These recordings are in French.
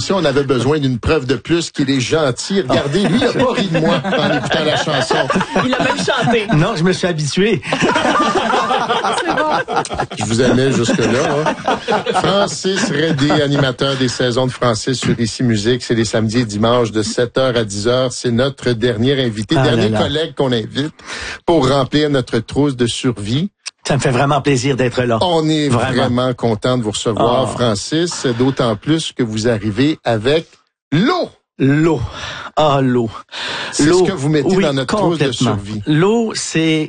passé, on avait besoin d'une preuve de plus qu'il est gentil. Regardez, lui, il a pas ri de moi en écoutant la chanson. Il a même chanté. Non, je me suis habitué. C'est bon. Je vous aimais jusque-là. Francis Redé, animateur des saisons de Francis sur Ici Musique. C'est les samedis et dimanches de 7h à 10h. C'est notre dernier invité, dernier collègue qu'on invite pour remplir notre trousse de survie. Ça me fait vraiment plaisir d'être là. On est vraiment content de vous recevoir, Francis, d'autant plus que vous arrivez avec l'eau. L'eau. Ah, l'eau. C'est ce que vous mettez dans notre trousse de survie. L'eau, c'est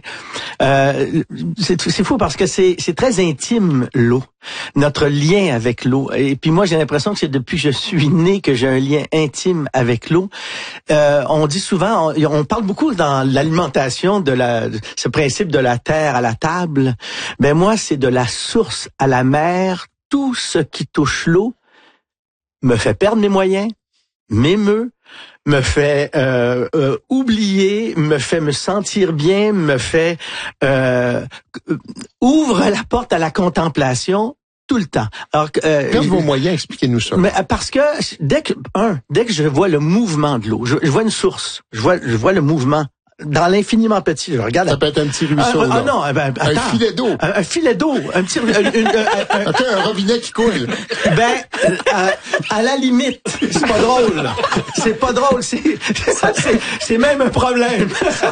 fou parce que c'est très intime, l'eau. Notre lien avec l'eau. Et puis moi, j'ai l'impression que c'est depuis que je suis né que j'ai un lien intime avec l'eau. On dit souvent, on parle beaucoup dans l'alimentation de ce principe de la terre à la table. Ben moi, c'est de la source à la mer. Tout ce qui touche l'eau me fait perdre mes moyens, m'émeut, me fait oublier, me fait me sentir bien, me fait ouvre la porte à la contemplation tout le temps. Alors perdre vos moyens, expliquez-nous ça. Mais parce que dès que je vois le mouvement de l'eau, je vois une source, je vois le mouvement dans l'infiniment petit, je regarde. Ça peut être un petit ruisseau, là. Non, attends, un filet d'eau. Un filet d'eau, un petit un robinet qui coule. À la limite, c'est pas drôle. C'est pas drôle, c'est même un problème.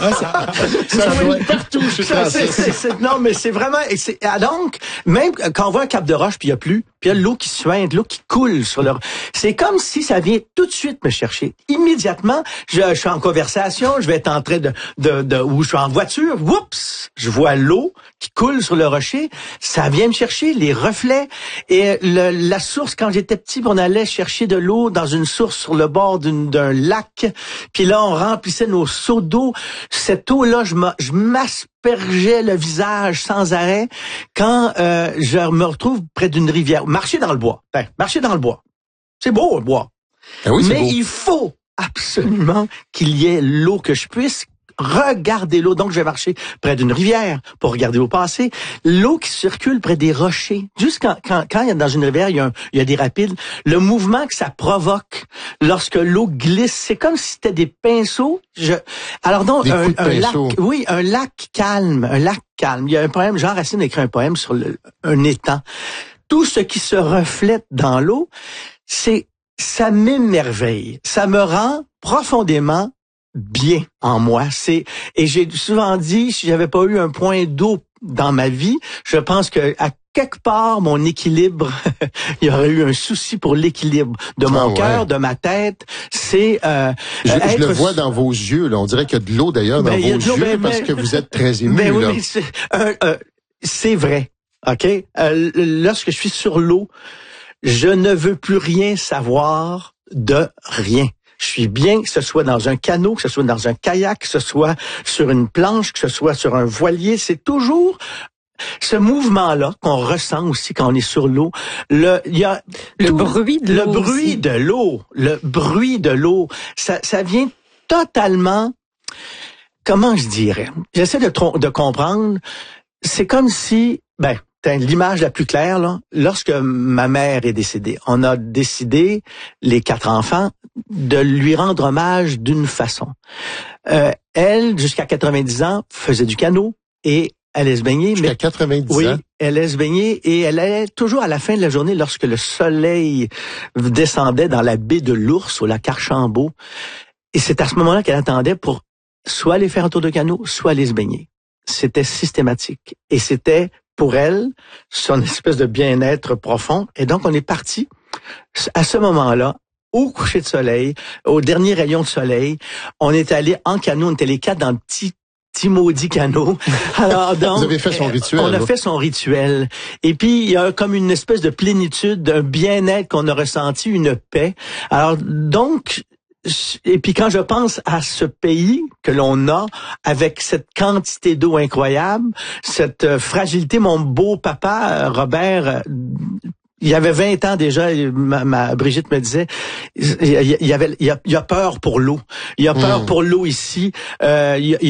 Ça doit être partout chez Francis. Non, mais c'est vraiment donc même quand on voit un cap de roche puis il y a plus, puis il y a l'eau qui suinte, l'eau qui coule sur le c'est comme si ça vient tout de suite me chercher. Immédiatement, je suis en conversation, je vais être en train ou je suis en voiture, oups, je vois l'eau qui coule sur le rocher, ça vient me chercher, les reflets et la source quand j'étais petit, on allait chercher de l'eau dans une source sur le bord d'un lac, puis là on remplissait nos seaux d'eau, cette eau-là, je m'aspergeais le visage sans arrêt quand je me retrouve près d'une rivière, marcher dans le bois. C'est beau le bois. Oui, mais beau. Il faut absolument qu'il y ait l'eau que je puisse regarder l'eau. Donc, je vais marcher près d'une rivière pour regarder l'eau passer. L'eau qui circule près des rochers. Juste quand il y a dans une rivière, il y a des rapides. Le mouvement que ça provoque lorsque l'eau glisse, c'est comme si c'était des pinceaux. Alors donc, un lac, oui, un lac calme. Il y a un poème, Jean Racine a écrit un poème sur un étang. Tout ce qui se reflète dans l'eau, ça m'émerveille. Ça me rend profondément bien en moi. Et j'ai souvent dit, si j'avais pas eu un point d'eau dans ma vie, je pense que à quelque part, mon équilibre, il y aurait eu un souci pour l'équilibre de mon cœur, de ma tête. Je le vois dans vos yeux, là. On dirait qu'il y a de l'eau d'ailleurs dans vos yeux parce que vous êtes très ému. Oui, c'est vrai. OK? Lorsque je suis sur l'eau, je ne veux plus rien savoir de rien. Je suis bien que ce soit dans un canot, que ce soit dans un kayak, que ce soit sur une planche, que ce soit sur un voilier. C'est toujours ce mouvement-là qu'on ressent aussi quand on est sur l'eau. Le bruit de l'eau. Ça vient totalement, comment je dirais? J'essaie de comprendre. C'est comme si, l'image la plus claire, là, lorsque ma mère est décédée, on a décidé, les 4 enfants, de lui rendre hommage d'une façon. Elle, jusqu'à 90 ans, faisait du canot et elle allait se baigner. Jusqu'à 90 ans? Oui, elle allait se baigner et elle allait toujours à la fin de la journée, lorsque le soleil descendait dans la baie de l'Ours, au lac Archambault. Et c'est à ce moment-là qu'elle attendait pour soit aller faire un tour de canot, soit aller se baigner. C'était systématique. Et c'était, pour elle, son espèce de bien-être profond. Et donc, on est parti à ce moment-là, au coucher de soleil, au dernier rayon de soleil. On est allé en canot, on était les 4 dans le petit maudit canot. Alors donc, vous avez fait son rituel. On a fait son rituel. Et puis, il y a comme une espèce de plénitude, un bien-être qu'on a ressenti, une paix. Alors donc, et puis quand je pense à ce pays que l'on a, avec cette quantité d'eau incroyable, cette fragilité, mon beau papa, Robert, il y avait 20 ans déjà, Brigitte me disait, il y a peur pour l'eau. Il y a peur pour l'eau ici.